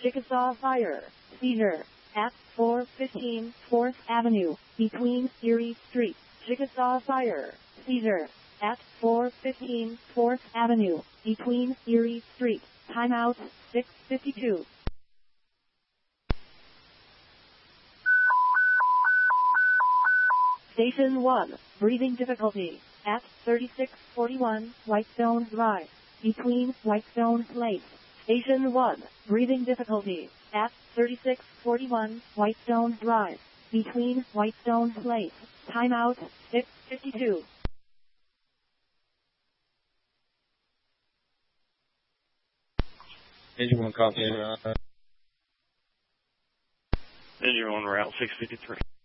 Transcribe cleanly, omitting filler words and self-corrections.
Chickasaw Fire, seizure, at 415 4th Avenue, between Erie Street. Chickasaw Fire, seizure, at 415 4th Avenue, between Erie Street. Timeout, 6:52. Station 1, breathing difficulty, at 3641 Whitestone Drive, between Whitestone Place. Station 1, breathing difficulty, at 3641 Whitestone Drive, between Whitestone Place. Timeout, 6:52. Engine 1 copy. Engine 1 route 653.